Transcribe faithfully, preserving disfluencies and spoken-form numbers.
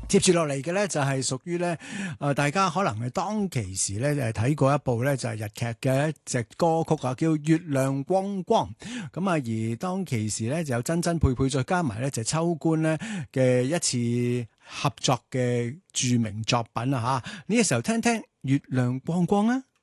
接住落嚟嘅咧就係屬於咧，誒大家可能係當其時咧誒睇過一部咧就係日劇嘅一隻歌曲啊，叫《月亮光光》。咁啊，而當其時咧就有珍珍佩佩，再加埋咧就秋官咧嘅一次合作嘅著名作品啊嚇。呢個時候聽聽《月亮光光》啊！